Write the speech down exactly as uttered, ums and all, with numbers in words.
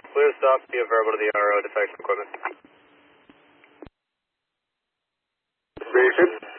Clear stop, be a verbal to the R O, defect equipment. Station.